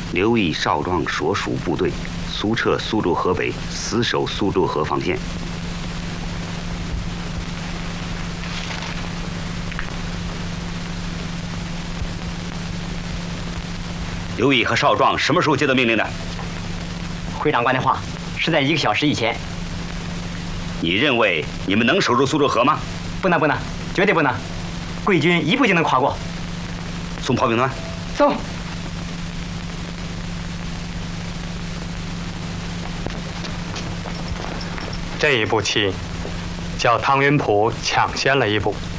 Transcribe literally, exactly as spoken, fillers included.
刘毅少壮所属部队速撤苏州河北，死守苏州河防线。刘毅和少壮什么时候接到命令的？ 回长官的话是在一个小时以前。 你认为你们能守住苏州河吗？ 不能，不能，绝对不能。贵军一步就能跨过。 送炮兵团。 送。 这一步棋，叫汤云浦抢先了一步。